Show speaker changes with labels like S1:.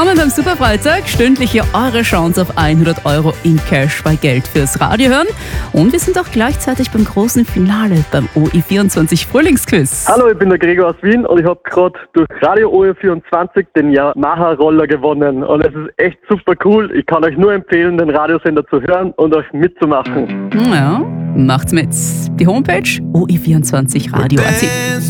S1: Willkommen beim Superfreitag. Stündlich eure Chance auf 100 Euro in Cash bei Geld fürs Radio hören. Und wir sind auch gleichzeitig beim großen Finale beim OE24 Frühlingsquiz.
S2: Hallo, ich bin der Gregor aus Wien und ich habe gerade durch Radio OE24 den Yamaha-Roller gewonnen. Und es ist echt super cool. Ich kann euch nur empfehlen, den Radiosender zu hören und euch mitzumachen.
S1: Ja, macht's mit. Die Homepage oe24radio.at.